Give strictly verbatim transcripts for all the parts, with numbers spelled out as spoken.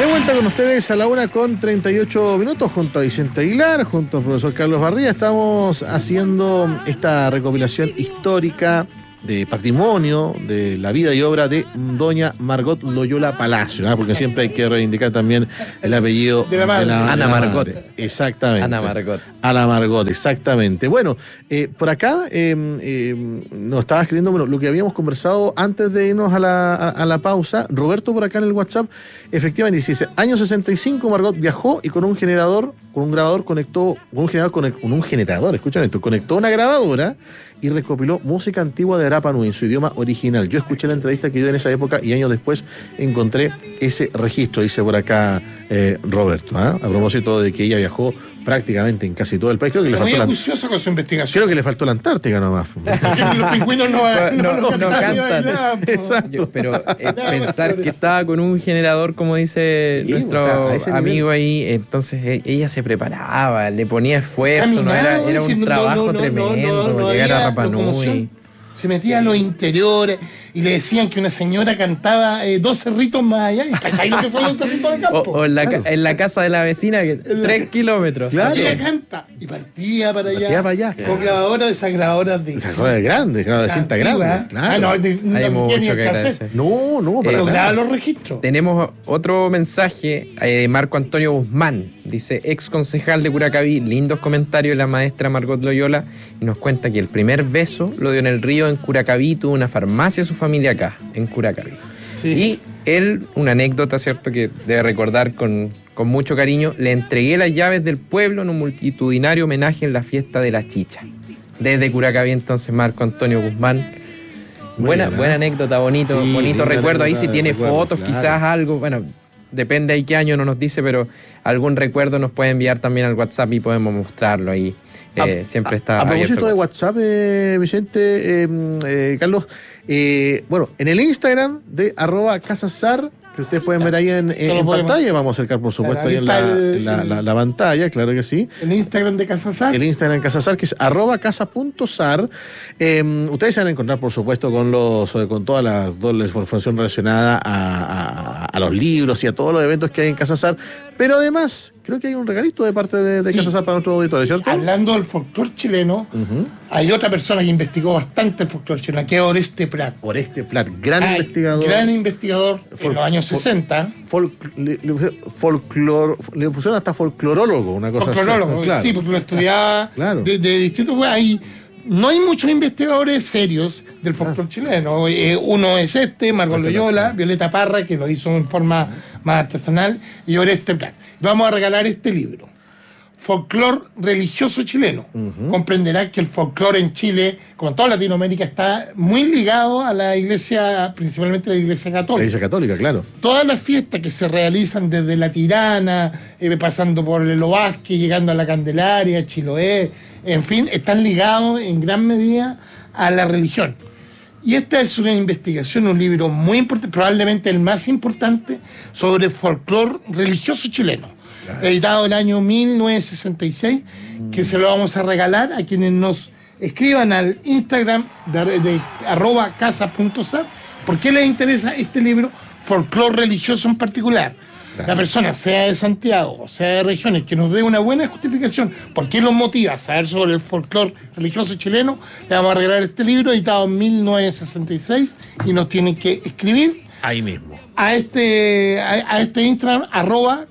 De vuelta con ustedes a la una con treinta y ocho minutos, junto a Vicente Aguilar, junto al profesor Carlos Barría. Estamos haciendo esta recopilación histórica de patrimonio de la vida y obra de doña Margot Loyola Palacio, ¿eh? Porque siempre hay que reivindicar también el apellido de la madre. De la, Ana de la Margot. Madre. Exactamente. Ana Margot. Ana Margot, exactamente. Bueno, eh, por acá eh, eh, nos estaba escribiendo, bueno, lo que habíamos conversado antes de irnos a la, a, a la pausa. Roberto por acá en el WhatsApp, efectivamente dice, año sesenta y cinco Margot viajó y con un generador, con un grabador conectó, con un generador, conect, con un generador, escuchan esto, conectó una grabadora y recopiló música antigua de Rapa Nui en su idioma original. Yo escuché la entrevista que dio en esa época y años después encontré ese registro, dice por acá eh, Roberto, ¿eh? A propósito de que ella viajó prácticamente en casi todo el país. Creo que le Muy faltó la, acucioso con su investigación. creo que le faltó la Antártica nomás. Porque los pingüinos no, no, No, no, no no cantan. cantan. Exacto. Yo- pero eh, Nada más pensar por que eso. estaba con un generador, como dice Sí, nuestro o sea, a ese amigo ahí, entonces eh, ella se preparaba, le ponía esfuerzo, no Caminaba, era, era un diciendo, trabajo no, no, no, tremendo, no, no llegar había a Rapa Nui. locomoción. Se metía a los interiores y le decían que una señora cantaba eh, dos cerritos más allá. ¿Y cachai lo que son los cerritos de O, campo? o en, la, Claro. ca- en la casa de la vecina, que En la- tres kilómetros. Claro. Ella canta y partía para allá. Partía para allá. Con grabadoras de esas grabadoras de. Esas cosas grandes, claro, de cinta antigua. grande. Claro. Ah, no, de, no Hay existía mucho ni el que cassette. agradecer. No, no, para Pero nada. graba los registros. Tenemos otro mensaje eh, de Marco Antonio Guzmán. Dice, ex concejal de Curacaví, lindos comentarios de la maestra Margot Loyola. Y nos cuenta que el primer beso lo dio en el río en Curacaví. Tuvo una farmacia su familia acá, en Curacaví. Sí. Y él, una anécdota, ¿cierto?, que debe recordar con, con mucho cariño, le entregué las llaves del pueblo en un multitudinario homenaje en la fiesta de la chicha. Desde Curacaví, entonces, Marco Antonio Guzmán. Muy Buena, bien, ¿eh? buena anécdota, bonito, Sí, bonito linda recuerdo. Ahí anécdota si de tiene recuerdo, fotos, claro. quizás algo, bueno, depende de qué año no nos dice, pero algún recuerdo nos puede enviar también al WhatsApp y podemos mostrarlo ahí. Eh, A- siempre a- está A propósito abierto de el WhatsApp, eh, Vicente, eh, eh, Carlos, eh, bueno, en el Instagram de arroba casasar, que ustedes pueden ver ahí en, en- Todo en podemos- pantalla, vamos a acercar por supuesto Claro, ahí ahí en la, está el- en la- la- la pantalla, claro que sí. El Instagram de Casasar. El Instagram Casasar, que es arroba casa.sar. Eh, ustedes se van a encontrar, por supuesto, con los con toda la, toda la información relacionada a, a- a los libros y a todos los eventos que hay en Casasar. Pero además, creo que hay un regalito de parte de, de Sí. Casasar para nuestro auditorio, ¿cierto? Hablando del folclore chileno, Ujú. hay otra persona que investigó bastante el folclore chileno, que es Oreste Prat. Oreste Plat, gran Ay, investigador. Gran investigador Fol- en los años fol- sesenta. Folk- le, le, folclor- le pusieron hasta folclorólogo, una cosa Folclorólogo, así. Claro. sí, porque lo estudiaba Claro. de, de distintos. Pues, hay, no hay muchos investigadores serios del folclore chileno. Eh, uno es este, Margot Este, Loyola, claro. Violeta Parra, que lo hizo en forma más artesanal, y Oreste Prat. Vamos a regalar este libro. Folclore religioso chileno. Comprenderá que el folclore en Chile, como en toda Latinoamérica, está muy ligado a la iglesia, principalmente a la iglesia La católica. Iglesia Católica, claro. Todas las fiestas que se realizan desde La Tirana, eh, pasando por el Ovalle, llegando a la Candelaria, Chiloé, en fin, están ligados en gran medida a la religión. Y esta es una investigación, un libro muy importante, probablemente el más importante, sobre folclore religioso chileno. Editado en el año mil novecientos sesenta y seis, que se lo vamos a regalar a quienes nos escriban al Instagram de, de arroba casa.sar. ¿Por qué les interesa este libro? Folclore religioso en particular. La persona, sea de Santiago o sea de regiones, que nos dé una buena justificación por qué los motiva a saber sobre el folclore religioso chileno, le vamos a regalar este libro editado en mil novecientos sesenta y seis y nos tienen que escribir Ahí mismo. a este, a, a este Instagram, arroba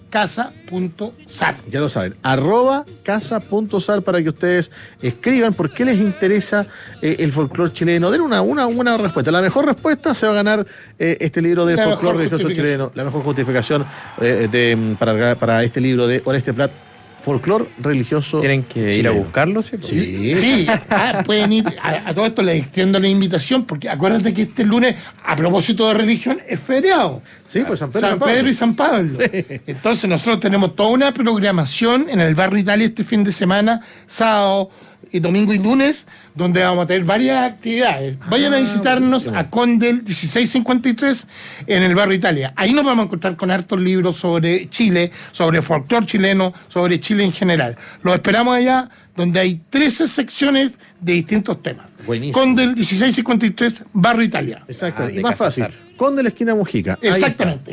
casa.sar. Ya lo saben, arroba casa.sar para que ustedes escriban por qué les interesa eh, el folclore chileno. Den una, una buena respuesta. La mejor respuesta se va a ganar eh, este libro de La folclore mejor religioso justificación. chileno. La mejor justificación eh, de, para, para este libro de Oreste Plat, folclore religioso Tienen que ir chileno. a buscarlo, ¿cierto? Sí. Sí, ah, pueden ir. A, a todo esto les extiendo la invitación, porque acuérdate que este lunes, a propósito de religión, es feriado. Sí, pues San Pedro, San Pedro y San Pablo. Entonces nosotros tenemos toda una programación en el Barrio Italia este fin de semana, sábado y domingo y lunes, donde vamos a tener varias actividades. Vayan a visitarnos a Condel dieciséis cincuenta y tres en el Barrio Italia. Ahí nos vamos a encontrar con hartos libros sobre Chile, sobre folclore chileno, sobre Chile en general. Los esperamos allá, donde hay trece secciones de distintos temas. Buenísimo. Condel dieciséis cincuenta y tres, Barrio Italia. Exacto. Ah, y de más fácil. Casasar. Con de la esquina Mujica. Ahí Exactamente. está.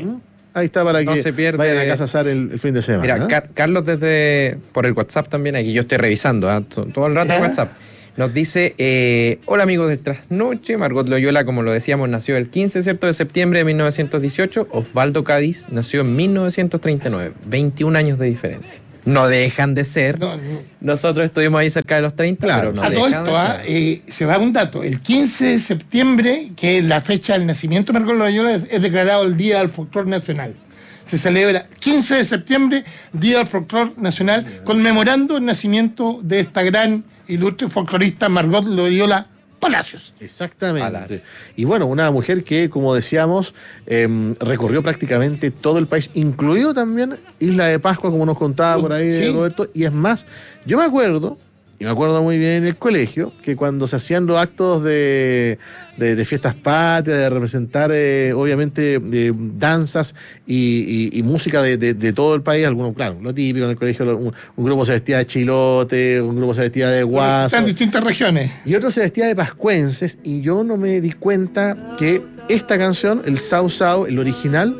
Ahí está para No que se pierde. vayan a casa a asar el, el fin de semana. Mira, ¿eh? Car- Carlos desde por el WhatsApp también, aquí yo estoy revisando ¿eh? T- todo el rato el ¿Ya? WhatsApp. Nos dice, eh, hola amigos del Trasnoche, Margot Loyola, como lo decíamos, nació el quince, ¿cierto?, de septiembre de mil novecientos dieciocho. Osvaldo Cádiz nació en mil novecientos treinta y nueve. veintiún años de diferencia. No dejan de ser. No, no. Nosotros estuvimos ahí cerca de los treinta, Claro. pero no A todo dejan esto, de ah, ser. eh, se va un dato. El quince de septiembre, que es la fecha del nacimiento de Margot Loyola, es, es declarado el Día del Folclor Nacional. Se celebra quince de septiembre, Día del Folclor Nacional, conmemorando el nacimiento de esta gran, ilustre folclorista Margot Loyola Palacios. Exactamente. Alas. Y bueno, una mujer que, como decíamos, eh, recorrió prácticamente todo el país, incluido también Isla de Pascua, como nos contaba por ahí Sí. Roberto. Y es más, yo me acuerdo, y me acuerdo muy bien en el colegio, que cuando se hacían los actos de, de, de fiestas patrias, de representar, eh, obviamente, eh, danzas y, y- y música de, de- de todo el país, algunos, claro, lo típico en el colegio, lo- un, un grupo se vestía de chilote, un grupo se vestía de guaso. Están en distintas regiones. Y otro se vestía de pascuenses, y yo no me di cuenta que esta canción, el Sao Sao, el original,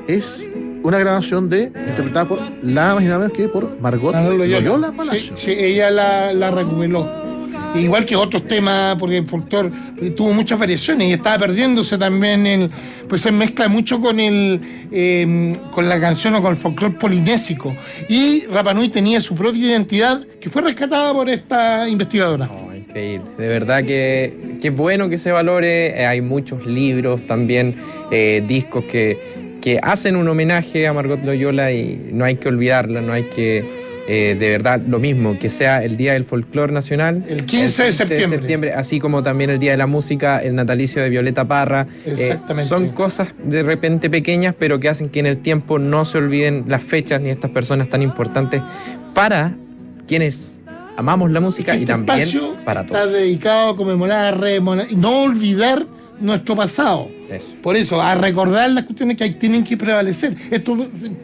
es una grabación de interpretada por nada más y nada menos que por Margot Margot Loyola, Loyola. Sí, Palacio. sí, ella la, la recuperó. Igual que otros temas, porque el folclor tuvo muchas variaciones y estaba perdiéndose también, el, pues se mezcla mucho con el eh, con la canción o con el folclor polinésico. Y Rapa Nui tenía su propia identidad que fue rescatada por esta investigadora. No, increíble. De verdad que, que es bueno que se valore. Eh, hay muchos libros también, eh, discos que, que hacen un homenaje a Margot Loyola y no hay que olvidarla, no hay que... Eh, de verdad, lo mismo, que sea el Día del Folclor Nacional. El quince de septiembre. Así como también el Día de la Música, el natalicio de Violeta Parra. Eh, Exactamente. son cosas de repente pequeñas, pero que hacen que en el tiempo no se olviden las fechas ni estas personas tan importantes para quienes amamos la música y Este también espacio para está todos. dedicado a conmemorar, a rememorar y no olvidar nuestro pasado. Eso. Por eso, a recordar las cuestiones que hay, tienen que prevalecer. Esto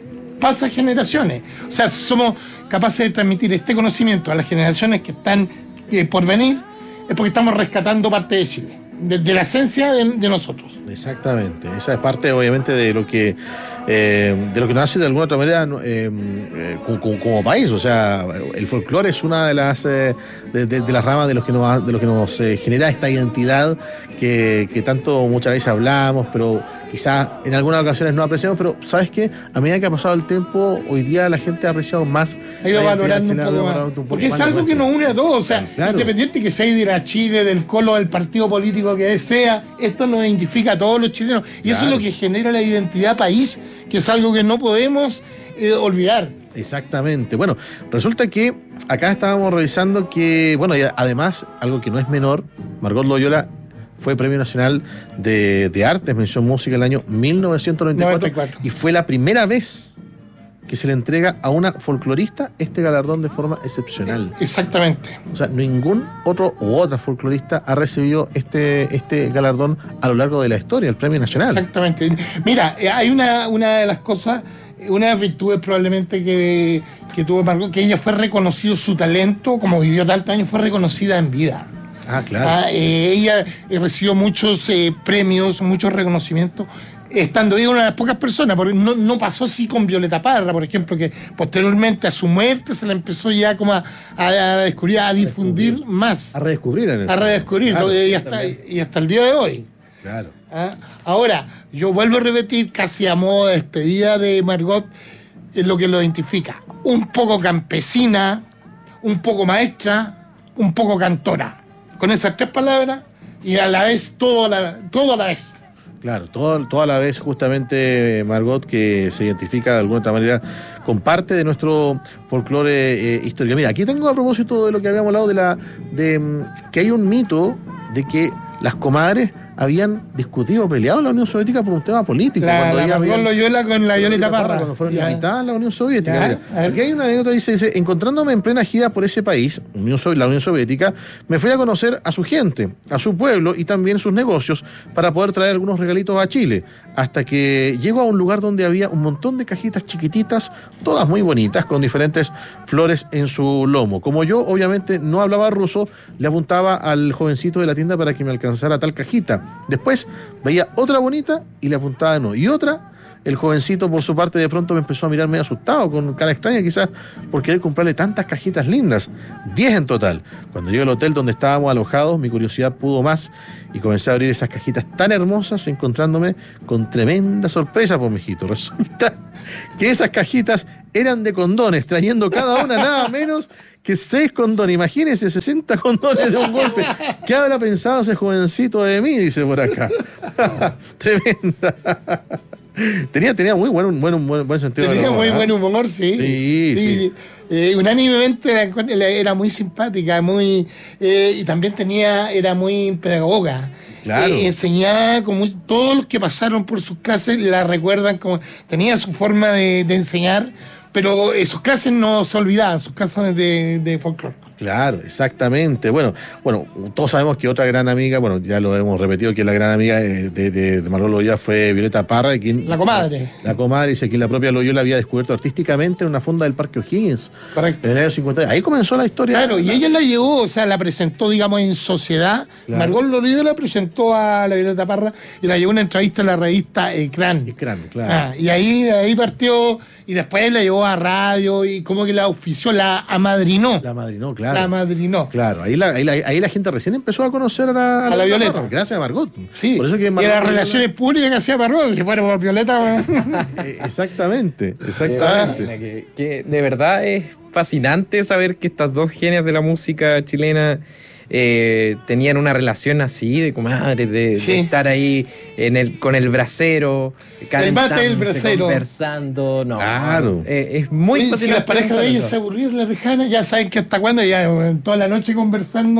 pasa generaciones. O sea, somos capaces de transmitir este conocimiento a las generaciones que están eh, por venir, es porque estamos rescatando parte de Chile, de, de la esencia de, de nosotros. Exactamente. Esa es parte, obviamente, de lo que eh, de lo que nos hace de alguna otra manera no, eh, eh, como, como- como país. O sea, el folclore es una de las eh, de, de- de las ramas de los que nos de lo que nos eh, genera esta identidad que, que tanto muchas veces hablamos, pero quizás en algunas ocasiones no apreciamos. Pero ¿sabes qué? A medida que ha pasado el tiempo, hoy día la gente ha apreciado más, Ha ido la identidad valorando un chilena, poco ha más. valorado un poco Porque es más la algo que cuestión. nos une a todos. O sea, Claro. independiente que sea de la Chile, del colo, del partido político que sea, esto nos identifica a todos los chilenos. Y eso es Claro. lo que genera la identidad país, que es algo que no podemos eh, olvidar. Exactamente. Bueno, resulta que acá estábamos revisando que, bueno, y además, algo que no es menor, Margot Loyola fue Premio Nacional de, de Artes, mención música, el año mil novecientos noventa y cuatro, noventa y cuatro. y fue la primera vez que se le entrega a una folclorista este galardón de forma excepcional. Exactamente. O sea, ningún otro u otra folclorista ha recibido este, este galardón a lo largo de la historia, el Premio Nacional. Exactamente. Mira, eh, hay una, una de las cosas, eh, una de las virtudes probablemente que, que tuvo Margot, que ella fue reconocido su talento, como vivió tantos años, fue reconocida en vida. Ah, claro. Ah, eh, ella eh, recibió muchos eh, premios, muchos reconocimientos, estando ella una de las pocas personas, porque no, no pasó así con Violeta Parra, por ejemplo, que posteriormente a su muerte se la empezó ya como a, a, a descubrir, a difundir más, A redescubrir en el a redescubrir, Claro, y, hasta, y hasta el día de hoy. Claro. ¿Ah? Ahora, yo vuelvo a repetir, casi a modo de despedida de Margot, es lo que lo identifica. Un poco campesina, un poco maestra, un poco cantora. Con esas tres palabras y a la vez, todo a la, todo a la vez. Claro, todo, toda la vez justamente Margot, que se identifica de alguna otra manera con parte de nuestro folclore eh, histórico. Mira, aquí tengo a propósito de lo que habíamos hablado de la de mm, que hay un mito de que las comadres habían discutido, peleado en la Unión Soviética por un tema político. La, cuando la ellas Margot habían- Loyola con la Violeta Parra. Cuando fueron Ya. limitadas en la Unión Soviética. Ya, Mira, a ver. aquí hay una anécdota, dice, dice, encontrándome en plena gira por ese país, Unión Sovi- la Unión Soviética, me fui a conocer a su gente, a su pueblo y también sus negocios para poder traer algunos regalitos a Chile, hasta que llego a un lugar donde había un montón de cajitas chiquititas, todas muy bonitas, con diferentes flores en su lomo. Como yo obviamente no hablaba ruso, le apuntaba al jovencito de la tienda para que me alcanzara tal cajita. Después veía otra bonita y le apuntaba no, y otra el jovencito, por su parte, de pronto me empezó a mirar medio asustado, con cara extraña, quizás por querer comprarle tantas cajitas lindas. Diez en total. Cuando llegué al hotel donde estábamos alojados, mi curiosidad pudo más y comencé a abrir esas cajitas tan hermosas, encontrándome con tremenda sorpresa, pues, mijito. Resulta que esas cajitas eran de condones, trayendo cada una nada menos que seis condones. Imagínense, sesenta condones de un golpe. ¿Qué habrá pensado ese jovencito de mí? Dice por acá. Tremenda. Tenía, tenía muy buen, buen, buen, buen sentido. Tenía de muy humor, buen humor, sí. Sí, sí. sí. Eh, unánimemente era, era muy simpática, muy eh, y también tenía, era muy pedagoga. Claro. Eh, enseñaba como todos los que pasaron por sus clases la recuerdan como tenía su forma de, de enseñar, pero eh, sus clases no se olvidaban, sus clases de, de folclore. Claro, exactamente. Bueno, bueno, todos sabemos que otra gran amiga, bueno, ya lo hemos repetido, que la gran amiga de, de, de Margot Loyola fue Violeta Parra, de quien, la comadre. La, la comadre, dice que la propia Loyola había descubierto artísticamente en una fonda del Parque O'Higgins. Correcto. En el año cincuenta. Ahí comenzó la historia. Claro, y ella la llevó, o sea, la presentó, digamos, en sociedad. Claro. Margot Loyola presentó a la Violeta Parra y la llevó a una entrevista en la revista Ecrán. Ecrán, claro. Ah, y ahí, ahí partió, y después la llevó a radio y como que la ofició, la amadrinó. La amadrinó, claro. La madrinó. Claro, ahí la, ahí, la, ahí la gente recién empezó a conocer a la, a la, la Violeta. Parra, gracias a Margot. Sí. Por eso que Margot y las relaciones públicas que hacía Margot, si fuera por Violeta. Exactamente, exactamente. Ah, que, que de verdad es fascinante saber que estas dos genias de la música chilena eh, tenían una relación así de comadres, de, sí. de estar ahí en el, con el brasero, cantando, conversando. No, claro. Eh, es muy sí, fascinante. Si las parejas de ellas se aburrían, las dejaban, ya saben que hasta cuándo, ya toda la noche conversando.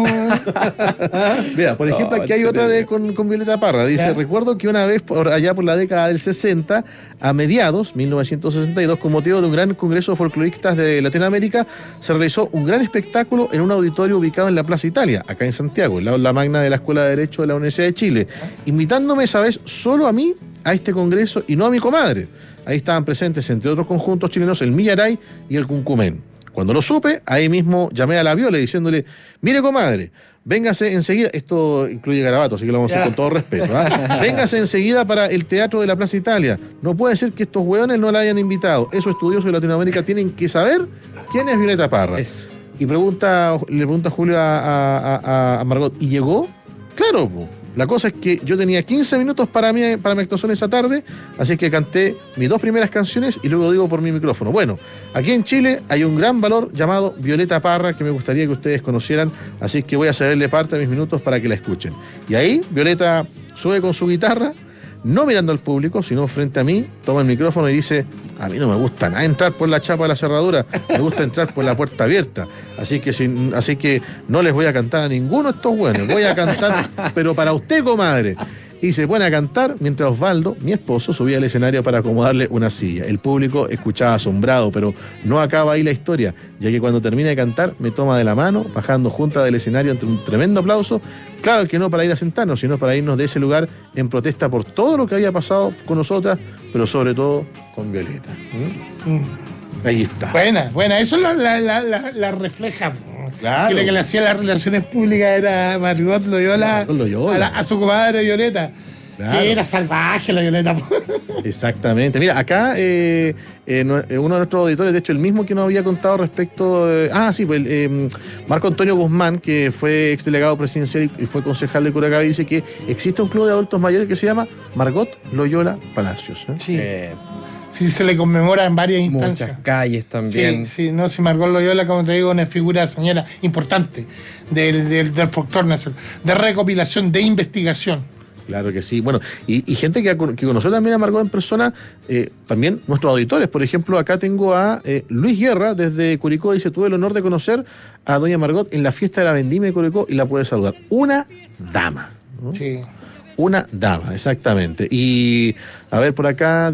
Mira, por ejemplo, aquí hay otra de con, con Violeta Parra. Dice, ¿ya? Recuerdo que una vez, por allá por la década del sesenta, a mediados, mil novecientos sesenta y dos, con motivo de un gran congreso de folcloristas de Latinoamérica, se realizó un gran espectáculo en un auditorio ubicado en la Plaza Italia, acá en Santiago, en la aula magna de la Escuela de Derecho de la Universidad de Chile, invitándome esa vez solo a mí a este congreso y no a mi comadre. Ahí estaban presentes, entre otros conjuntos chilenos, el Millaray y el Cuncumén. Cuando lo supe, ahí mismo llamé a la Viola diciéndole, mire comadre, véngase enseguida, esto incluye garabato, así que lo vamos a hacer con todo respeto, ¿eh? Véngase enseguida para el Teatro de la Plaza Italia. No puede ser que estos hueones no la hayan invitado. Esos estudiosos de Latinoamérica tienen que saber quién es Violeta Parra. Eso. Y pregunta, le pregunta Julio a, a, a, a Margot, ¿y llegó? Claro, po. La cosa es que yo tenía quince minutos para mi, para mi actuación esa tarde, así que canté mis dos primeras canciones y luego digo por mi micrófono. Bueno, aquí en Chile hay un gran valor llamado Violeta Parra que me gustaría que ustedes conocieran, así que voy a cederle parte de mis minutos para que la escuchen. Y ahí Violeta sube con su guitarra, no mirando al público, sino frente a mí, toma el micrófono y dice, a mí no me gusta nada entrar por la chapa de la cerradura, me gusta entrar por la puerta abierta, así que, sin, así que no les voy a cantar a ninguno de estos buenos, voy a cantar, pero para usted, comadre. Y se pone a cantar mientras Osvaldo, mi esposo, subía al escenario para acomodarle una silla. El público escuchaba asombrado, pero no acaba ahí la historia, ya que cuando termina de cantar me toma de la mano, bajando junta del escenario entre un tremendo aplauso. Claro que no para ir a sentarnos, sino para irnos de ese lugar en protesta por todo lo que había pasado con nosotras, pero sobre todo con Violeta. ¿Mm? Mm. Ahí está. Buena, buena, eso la, la, la, la, la refleja. Claro. Si la que le hacía las relaciones públicas era Margot Loyola, Loyola. A, la, a su comadre Violeta. Claro. Que era salvaje la Violeta. Exactamente. Mira, acá eh, eh, uno de nuestros auditores, de hecho el mismo que nos había contado respecto... Eh, ah, sí, pues eh, Marco Antonio Guzmán, que fue exdelegado presidencial y fue concejal de Curacaví, dice que existe un club de adultos mayores que se llama Margot Loyola Palacios. ¿eh? Sí. Eh, sí, se le conmemora en varias instancias. Muchas calles también. Sí, sí, no, si Margot Loyola, como te digo, una figura señora importante del, del, del folclore nacional, de recopilación, de investigación. Claro que sí. Bueno, y, y gente que, que conoció también a Margot en persona, eh, también nuestros auditores. Por ejemplo, acá tengo a eh, Luis Guerra desde Curicó. Dice, tuve el honor de conocer a doña Margot en la fiesta de la vendimia de Curicó y la puede saludar. Una dama, ¿no? Sí. Una dama, exactamente. Y a ver, por acá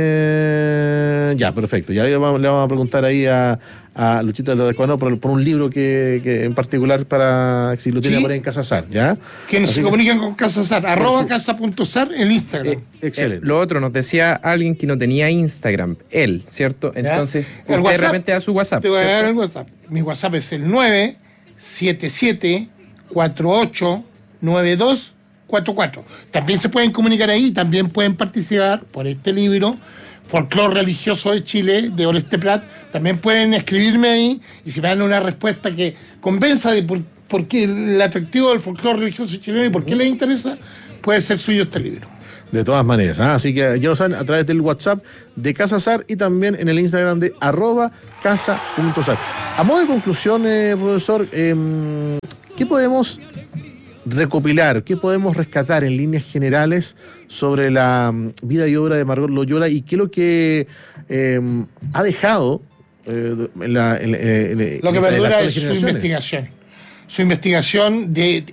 dice... Ya, perfecto. Ya le vamos, le vamos a preguntar ahí a, a Luchita del Descuano por, por un libro que, que en particular para si lo tiene ¿sí? por ahí en Casazar, ¿ya? Que se comunican con Casazar, arroba casa.sar en Instagram. Eh, Excelente. Eh, lo otro, nos decía alguien que no tenía Instagram, él, ¿cierto? Entonces, ¿ya? usted de repente da su WhatsApp. Te voy ¿cierto? a dar el WhatsApp. Mi WhatsApp es el nueve siete siete cuatro ocho nueve dos cuatro cuatro. También se pueden comunicar ahí, también pueden participar por este libro, Folclore Religioso de Chile, de Oreste Prat. También pueden escribirme ahí y si me dan una respuesta que convenza de por, por qué el atractivo del folclore religioso chileno y por qué les interesa, puede ser suyo este libro. De todas maneras, ¿ah? Así que ya lo saben a través del WhatsApp de Casa Sar y también en el Instagram de arroba casa.sar. A modo de conclusión, eh, profesor, eh, ¿qué podemos recopilar, qué podemos rescatar en líneas generales sobre la um, vida y obra de Margot Loyola y qué es lo que eh, ha dejado eh, en la, en, en, en, lo que en perdura las es su generaciones? investigación. Su investigación de